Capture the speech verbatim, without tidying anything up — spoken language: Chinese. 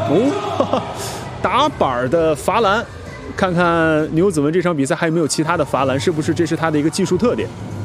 哦，哈哈，打板的罚篮，看看牛子文这场比赛还有没有其他的罚篮，是不是这是他的一个技术特点？